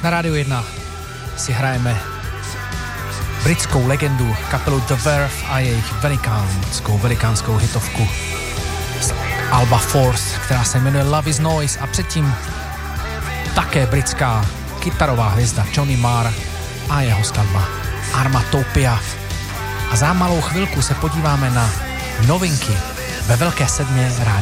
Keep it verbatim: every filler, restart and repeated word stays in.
Na Rádiu jedna si hrajeme britskou legendu kapelu The Verve a jejich velikánskou, velikánskou hitovku z alba Force, která se jmenuje Love is Noise, a předtím také britská kytarová hvězda Johnny Marr a jeho skladba Armatopia. A za malou chvilku se podíváme na novinky ve Velké sedmě Rádia